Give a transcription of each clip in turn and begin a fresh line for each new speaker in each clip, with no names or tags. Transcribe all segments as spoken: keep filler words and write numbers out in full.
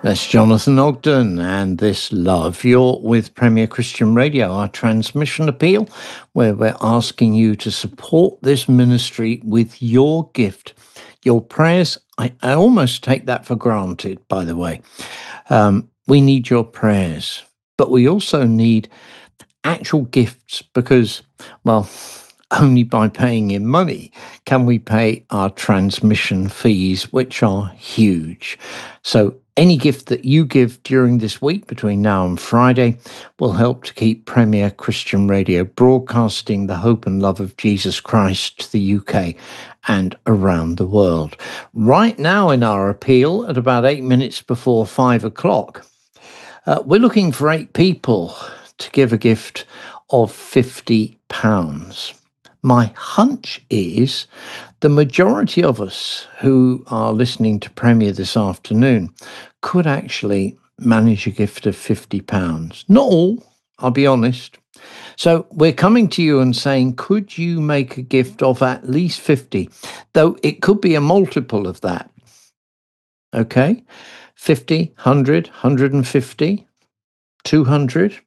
That's Jonathan Ogden and This Love. You're with Premier Christian Radio, our transmission appeal, where we're asking you to support this ministry with your gift, your prayers. I, I almost take that for granted, by the way. Um, we need your prayers, but we also need actual gifts because, well, only by paying in money can we pay our transmission fees, which are huge. So any gift that you give during this week between now and Friday will help to keep Premier Christian Radio broadcasting the hope and love of Jesus Christ to the U K and around the world. Right now in our appeal, at about eight minutes before five o'clock, uh, we're looking for eight people to give a gift of fifty pounds. My hunch is the majority of us who are listening to Premier this afternoon could actually manage a gift of fifty pounds. Not all, I'll be honest. So we're coming to you and saying, could you make a gift of at least fifty? Though it could be a multiple of that. Okay? fifty, one hundred, one hundred fifty, two hundred.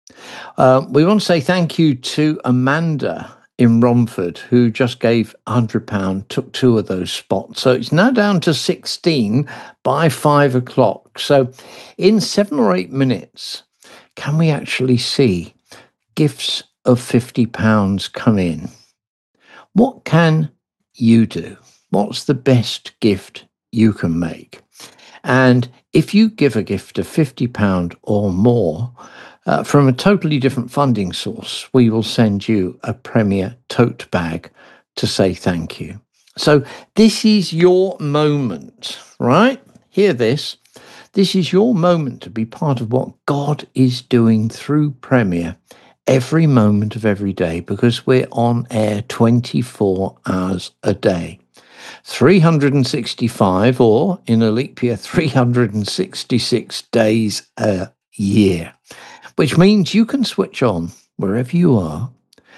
Uh, we want to say thank you to Amanda in Romford, who just gave one hundred pounds, took two of those spots. So it's now down to sixteen by five o'clock. So in seven or eight minutes, can we actually see gifts of fifty pounds come in? What can you do? What's the best gift you can make? And if you give a gift of fifty pounds or more, Uh, from a totally different funding source, we will send you a Premier tote bag to say thank you. So this is your moment, right? Hear this. This is your moment to be part of what God is doing through Premier every moment of every day, because we're on air twenty-four hours a day. three hundred sixty-five, or in a leap year, three hundred sixty-six days a year. Which means you can switch on wherever you are,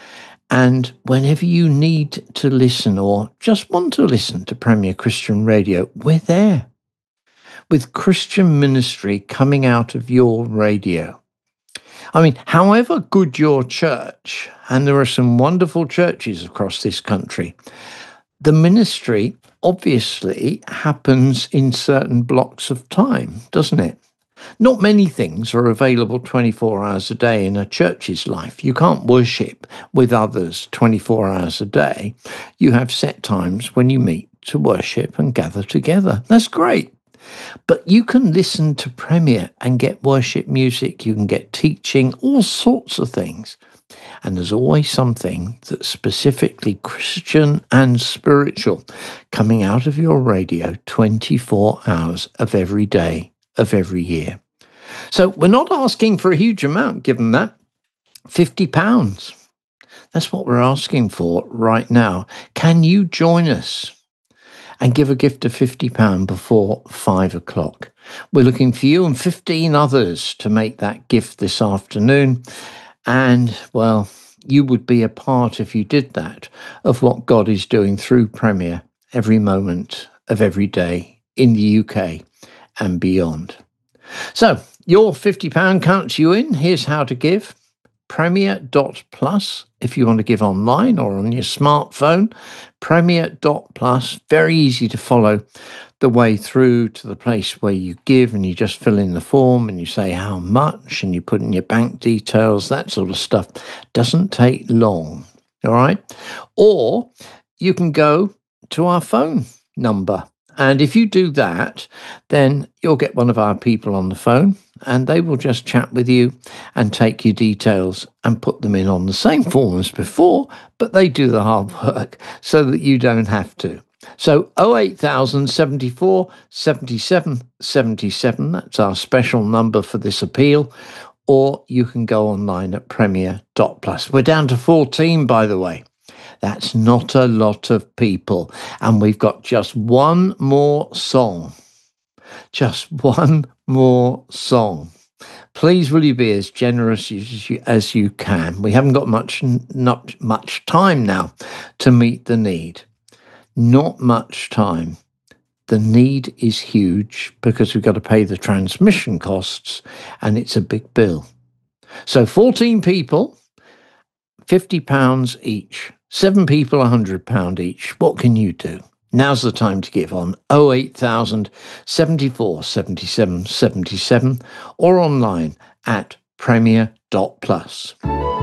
and whenever you need to listen or just want to listen to Premier Christian Radio, we're there with Christian ministry coming out of your radio. I mean, however good your church, and there are some wonderful churches across this country, the ministry obviously happens in certain blocks of time, doesn't it? Not many things are available twenty-four hours a day in a church's life. You can't worship with others twenty-four hours a day. You have set times when you meet to worship and gather together. That's great. But you can listen to Premier and get worship music. You can get teaching, all sorts of things. And there's always something that's specifically Christian and spiritual coming out of your radio twenty-four hours of every day of every year. So we're not asking for a huge amount, given that fifty pounds. That's what we're asking for right now. Can you join us and give a gift of fifty pounds before five o'clock? We're looking for you and fifteen others to make that gift this afternoon. And, well, you would be a part, if you did that, of what God is doing through Premier every moment of every day in the U K and beyond. So your fifty pounds counts you in. Here's how to give. Premier dot plus if you want to give online or on your smartphone. Premier dot plus, very easy to follow the way through to the place where you give, and you just fill in the form and you say how much and you put in your bank details, that sort of stuff. Doesn't take long, all right? Or you can go to our phone number. And if you do that, then you'll get one of our people on the phone and they will just chat with you and take your details and put them in on the same form as before, but they do the hard work so that you don't have to. So oh eight thousand seventy-four seventy-seven seventy-seven, that's our special number for this appeal, or you can go online at premier dot plus. We're down to fourteen, by the way. That's not a lot of people. And we've got just one more song. Just one more song. Please will you be as generous as you, as you can. We haven't got much, not much time now to meet the need. Not much time the need is huge because we've got to pay the transmission costs, and it's a big bill. So fourteen people, fifty pounds each. Seven people, one hundred pounds each. What can you do? Now's the time to give on oh eight thousand, seventy-four, seventy-seven, seventy-seven or online at premier dot plus.